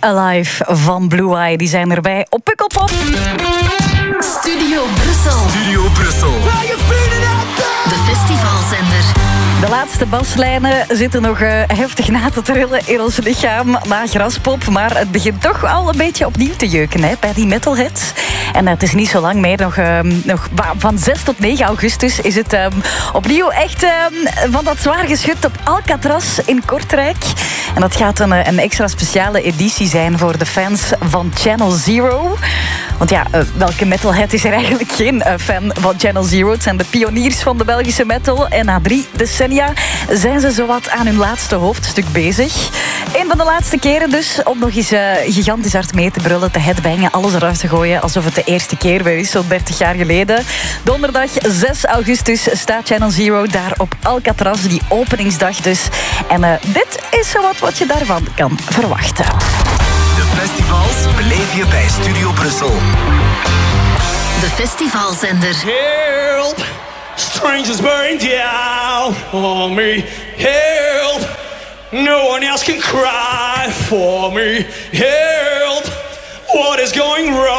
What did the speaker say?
Alive van Blue Eye. Die zijn erbij op Pukkelpop. Studio Brussel. Studio Brussel. De festivalzender. De laatste baslijnen zitten nog heftig na te trillen in ons lichaam na Graspop. Maar het begint toch al een beetje opnieuw te jeuken bij die metalheads. En het is niet zo lang meer. Nog van 6 tot 9 augustus is het opnieuw echt van dat zwaar geschut op Alcatraz in Kortrijk. En dat gaat een extra speciale editie zijn voor de fans van Channel Zero. Want ja, welke metalhead is er eigenlijk geen fan van Channel Zero? Het zijn de pioniers van de Belgische metal. En na 3 decennia zijn ze zowat aan hun laatste hoofdstuk bezig. Een van de laatste keren dus om nog eens gigantisch hard mee te brullen, te headbangen, alles eruit te gooien alsof het de eerste keer weer is, zo'n 30 jaar geleden. Donderdag 6 augustus staat Channel Zero daar op Alcatraz, die openingsdag dus. En dit is zowat wat je daarvan kan verwachten. De festivals beleef je bij Studio Brussel. De festivalzender. Help! Strangers burning down on me. Help! No one else can cry for me. Help! What is going wrong?